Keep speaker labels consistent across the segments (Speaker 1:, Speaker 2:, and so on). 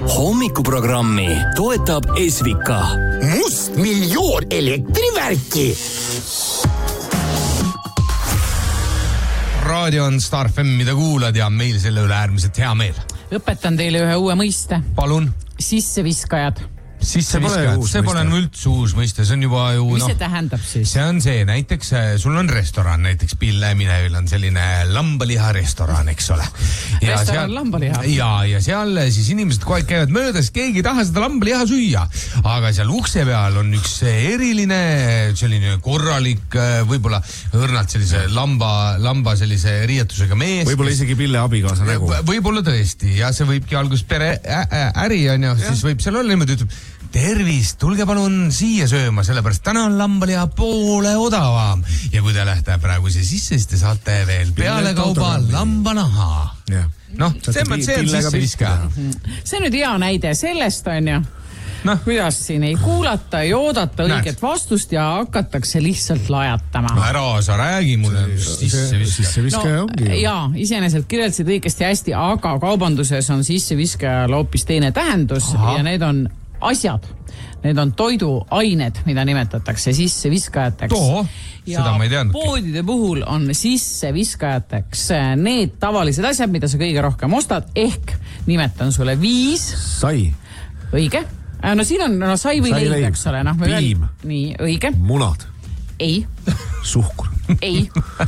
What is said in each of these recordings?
Speaker 1: Hommikuprogrammi toetab Esvika.
Speaker 2: Mustmiljoon elektrivärki.
Speaker 3: Raadio on Star FM, mida kuulad ja meil selle üle äärmiselt hea meel.
Speaker 4: Õpetan teile ühe uue mõiste.
Speaker 3: Palun.
Speaker 4: Sisseviskajad.
Speaker 3: Sisseviskajad, see pole üldse uus mõiste, see on juba ju...
Speaker 4: Mis see tähendab siis?
Speaker 3: See on see, näiteks sul on restoran, näiteks Pilleminevil on selline lambaliha restoran, eks ole.
Speaker 4: Restoran lambaliha?
Speaker 3: Ja seal siis inimesed kogu aeg käivad möödas, keegi ei taha seda lambaliha süüa. Aga seal ukse peal on üks eriline, selline korralik, võib-olla õrnalt sellise lamba sellise riietusega mees.
Speaker 5: Võib-olla isegi Pille abikaasa nägu.
Speaker 3: Võib-olla tõesti, ja see võibki algus pere äri, on ju, siis võib seal olla niimoodi, ütleb, tervist, tulge palun siia sööma, sellepärast täna on lambaliha poole odavam. Ja kui te lähete praegu siia sisse, siis te saate veel peale kauba lambanaha. Noh, see on sisseviska.
Speaker 4: See on nüüd hea näide sellest, on ju. Kuidas siin ei kuulata, ei oodata õiget vastust ja hakatakse lihtsalt lajatama.
Speaker 3: Ära sa räägi mulle
Speaker 5: sisseviskaja ongi.
Speaker 4: Jaa, iseenesest kirjeldasid õigesti hästi, aga kaubanduses on sisseviskajal hoopis teine tähendus. Ja need on asjad. Need on toiduained, mida nimetatakse sisseviskajateks.
Speaker 3: Seda ma ei teadnud.
Speaker 4: Poodide puhul on sisseviskajateks need tavalised asjad, mida sa kõige rohkem ostad, ehk nimetan sulle 5.
Speaker 5: Sai.
Speaker 4: Õige. No siin on sai või leib, eks ole.
Speaker 5: Piim.
Speaker 4: Nii, õige.
Speaker 5: Munad.
Speaker 4: Ei.
Speaker 5: Suhkur.
Speaker 4: Ei.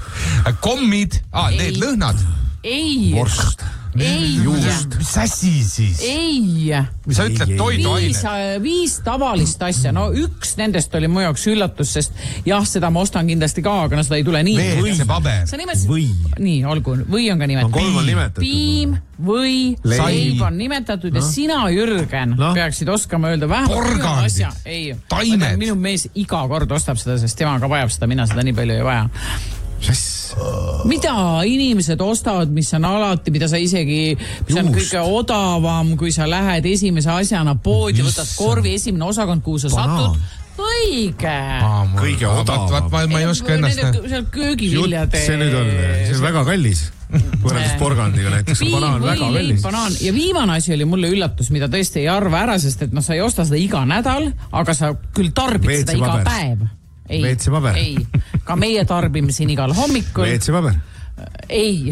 Speaker 3: Kommid. Need lõhnad.
Speaker 4: Ei.
Speaker 5: Vorst.
Speaker 4: Ei.
Speaker 5: Juust.
Speaker 3: Mis asi siis?
Speaker 4: Ei.
Speaker 3: Sa ütled toiduained.
Speaker 4: 5 tavalist asja. No üks nendest oli mu jaoks üllatus, sest jah, seda ma ostan kindlasti ka, aga seda ei tule nii.
Speaker 3: See paber.
Speaker 5: Või.
Speaker 4: Nii, olgu. Või on ka nimetatud. Piim, või, leib on nimetatud ja sina, Jürgen, peaksid oskama öelda vähemalt asja. Ei.
Speaker 3: Taimed.
Speaker 4: Minu mees iga kord ostab seda, sest tema ka vajab seda, mina seda nii palju ei vaja. Mida inimesed ostavad, mis on alati, mida sa isegi, mis on kõige odavam, kui sa lähed esimese asjana poodi, võtad korvi, esimene osakond, kuhu sa satud. Õige.
Speaker 5: Kõige odavam.
Speaker 3: Ma ei oska ennast.
Speaker 4: Seal köögiviljade.
Speaker 5: See nüüd on, see on väga kallis. Võrreldes porgandiga näiteks. Banaan väga kallis.
Speaker 4: Ja viimane asi oli mulle üllatus, mida tõesti ei arva ära, sest et sa ei osta seda iga nädal, aga sa küll tarbid seda iga päev.
Speaker 5: WC-paber.
Speaker 4: Ei, ka meie tarbime siin igal hommikul.
Speaker 5: WC-paber.
Speaker 4: Ei.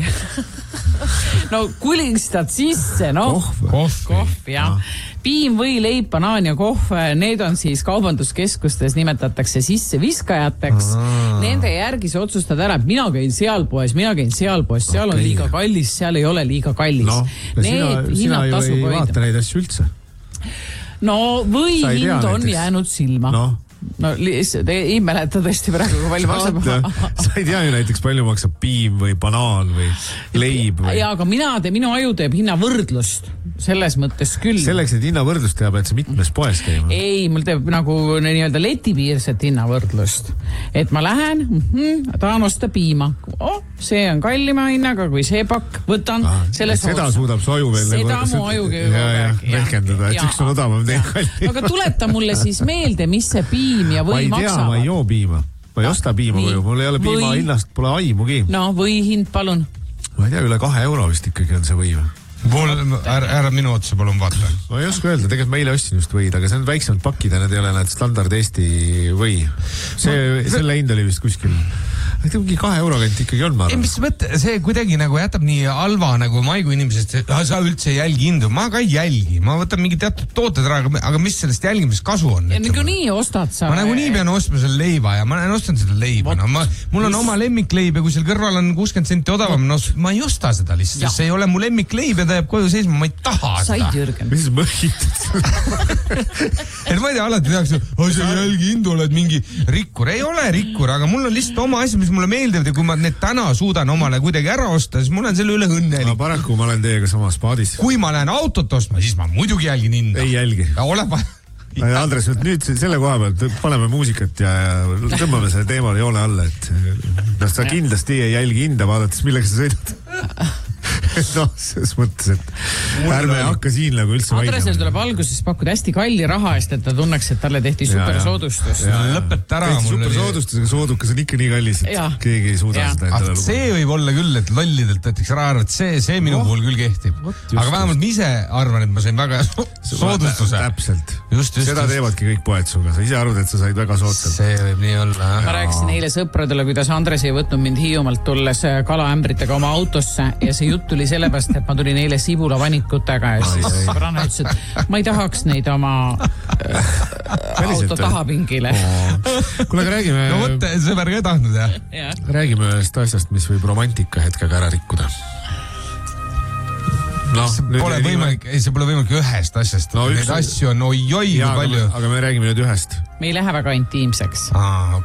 Speaker 4: No kulistad sisse, kohv, jah. Piim või leib, banaan ja kohv, need on siis kaubanduskeskustes nimetatakse sisseviskajateks. Nende järgi sa otsustad ära, et mina käin seal poes, seal on liiga kallis, seal ei ole liiga kallis.
Speaker 5: Sina ju ei vaata neid asju üldse.
Speaker 4: No või hind on jäänud silma. No lihtsalt ei mäleta tõesti praegu, kui palju maksab.
Speaker 5: Sa ei tea ju näiteks palju maksab piim või banaan või leib või...
Speaker 4: Ja, aga minu aju teeb hinnavõrdlust. Selles mõttes küll.
Speaker 5: Selleks, et hinnavõrdlust teab, et sa mitmes poes käima.
Speaker 4: Ei, mul teeb nagu nii-öelda letipiirset hinnavõrdlust. Et ma lähen, tahan osta piima. See on kallima hinnaga, kui see pakk võtan.
Speaker 5: Seda suudab su aju veel.
Speaker 4: Seda mu aju
Speaker 5: rehkendada, et üks on odavam teine kallim.
Speaker 4: Aga tuleta mulle siis meelde, mis see piim ja või maksavad.
Speaker 5: Ma ei joo piima. Ma ei osta piima koju. Mul ei ole piima hinnast, pole aimugi.
Speaker 4: No, või hind, palun.
Speaker 5: Ma ei tea, üle 2 euro vist ikkagi on see või.
Speaker 3: Ära minu otsa palun vaata.
Speaker 5: Ma ei oska öelda, tegelikult ma eile ostsin just võid, aga see on väiksemad pakid ja need ei ole need standard Eesti või. Selle hind oli vist kuskil. Mingi 2 euro kant ikkagi on, ma arvan.
Speaker 3: Mis mõtte, see kuidagi nagu jätab nii halva nagu maigu inimesest, sa üldse ei jälgi hindu. Ma ka ei jälgi. Ma võtan mingi teatud tooted ära, aga mis sellest jälgimisest kasu on?
Speaker 4: Ja nagu nii ostad sa.
Speaker 3: Ma nagu nii pean ostma selle leiba ja ma ostan seda leiba. Mul on oma lemmikleib ja kui seal kõrval on 60 senti odavam, ma ei osta seda lihtsalt. See ei ole mu lemmikleib ja ta jääb koju seisma, ma ei taha seda.
Speaker 4: Said, Jürgen.
Speaker 5: Mis mõhitad?
Speaker 3: Et ma ei tea, alati tehakse, sa ei jälgi hindu, oled mingi rikkur. Ei ole rikkur, aga mul on lihtsalt oma asi, mis mulle meeldivad ja kui ma need täna suudan omale kuidagi ära osta, siis mul on selle üle õnnelik.
Speaker 5: Paraku ma olen teiega samas paadis.
Speaker 3: Kui ma lähen autot ostma, siis ma muidugi jälgin hinda.
Speaker 5: Ei jälgi. Andres, nüüd selle koha pealt paneme muusikat ja tõmbame selle teemale joone alla, et sa kindlasti ei jälgi hinda vaadates, millega sa sõidad. noh, selles mõttes, et ärme hakka siin nagu üldse
Speaker 4: Andresel tuleb alguses pakkuda hästi kalli raha eest, et ta tunneks, et talle tehti supersoodustus.
Speaker 3: Lõpeta ära.
Speaker 5: Supersoodustusega soodukas on ikka nii kallis, et keegi ei suuda seda endale lubada.
Speaker 3: See võib olla küll, et lollidelt võetakse raha arvata, see minu puhul küll kehtib. Aga vähemalt ma ise arvan, et ma sain väga soodustuse.
Speaker 5: Täpselt. Seda teevadki kõik poed suga. Sa ise arvad, et sa said väga soodselt.
Speaker 3: See võib nii olla.
Speaker 4: Ma rääkisin eile sõpradele, kuidas Andres ei võtnud mind Hiiumaalt tulles kalaämbritega oma autosse ja see jutt tuli sellepärast, et ma tulin eile sibulavanikutega ja siis Branna ütles, et ma ei tahaks neid oma auto tahapingile.
Speaker 5: Kuule, aga räägime...
Speaker 3: No võtte, sõber ka ei tahtnud, jah?
Speaker 5: Räägime ühest asjast, mis võib romantika hetkega ära rikkuda.
Speaker 3: See pole võimalik ühest asjast. Neid asju on oi-oi kui palju.
Speaker 5: Aga me räägime nüüd ühest.
Speaker 4: Me ei lähe väga intiimseks.